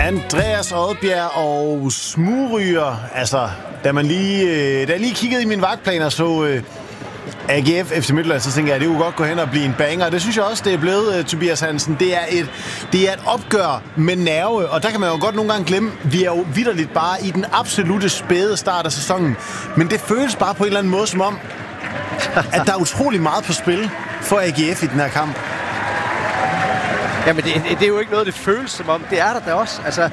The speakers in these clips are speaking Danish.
Andreas Odbjerg og Smugryger. Altså, da jeg lige kiggede i min vagtplan og så AGF FC Midtjylland, så tænker jeg, at det kunne godt gå hen og blive en banger. Og det synes jeg også, det er blevet, Tobias Hansen. Det er et opgør med nerve, og der kan man jo godt nogle gange glemme, vi er jo vitterligt bare i den absolute spæde start af sæsonen. Men det føles bare på en eller anden måde som om, at der er utrolig meget på spil for AGF i den her kamp. Jamen, det er jo ikke noget, det føles som om. Det er der da også. Altså,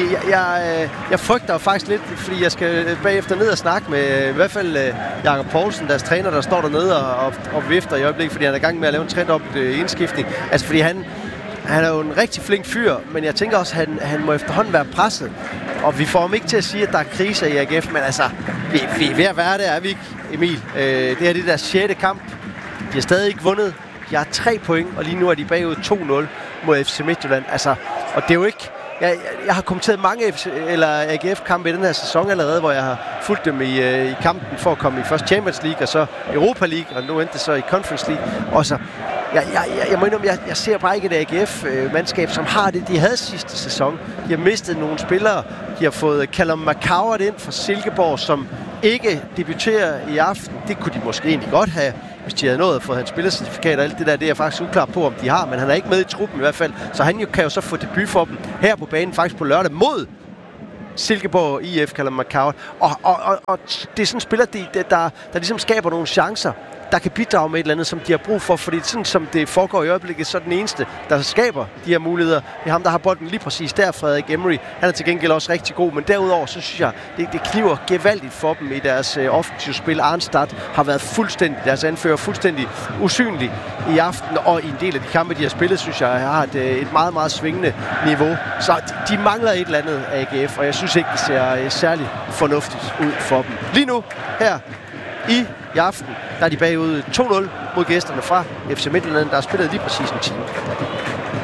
jeg frygter jo faktisk lidt, fordi jeg skal bagefter ned og snakke med i hvert fald Jakob Poulsen, deres træner, der står dernede og vifter i øjeblikket, fordi han er i gang med at lave en trend-up indskiftning. Altså, fordi han er jo en rigtig flink fyr, men jeg tænker også, at han må efterhånden være presset. Og vi får ham ikke til at sige, at der er kriser i AGF, men altså, vi er ved at være der, er vi ikke, Emil? Det her er det der 6. kamp. De har stadig ikke vundet. Jeg har 3 point, og lige nu er de bagud 2-0 mod FC Midtjylland. Altså, og det er jo ikke... Jeg har kommenteret mange AGF-kampe i den her sæson allerede, hvor jeg har fulgt dem i kampen for at komme i først Champions League, og så Europa League, og nu endte det så i Conference League. Og så, jeg må indrømme, jeg ser bare ikke et AGF-mandskab, som har det, de havde sidste sæson. De har mistet nogle spillere. De har fået Callum McCoward ind fra Silkeborg, som ikke debuterer i aften. Det kunne de måske egentlig godt have, hvis de havde nået at få hans spillercertifikat og alt det der. Det er jeg faktisk uklar på, om de har, men han er ikke med i truppen i hvert fald. Så han kan jo så få debut for dem her på banen, faktisk på lørdag mod Silkeborg IF, Callum McCoward. Og det er sådan en spiller, der ligesom skaber nogle chancer, der kan bidrage med et eller andet, som de har brug for, fordi sådan som det foregår i øjeblikket, så er den eneste, der skaber de her muligheder. Det er ham, der har bolden lige præcis der, Frederik Emery. Han er til gengæld også rigtig god, men derudover, så synes jeg, det kniver gevaldigt for dem i deres offensive spil. Arnstad har været fuldstændig, deres anfører, fuldstændig usynlig i aften, og i en del af de kampe, de har spillet, synes jeg, har et meget, meget svingende niveau. Så de mangler et eller andet AGF, og jeg synes ikke, det ser særlig fornuftigt ud for dem. Lige nu, her i aften, der er de bagud 2-0 mod gæsterne fra FC Midtjylland, der har spillet lige præcis en time.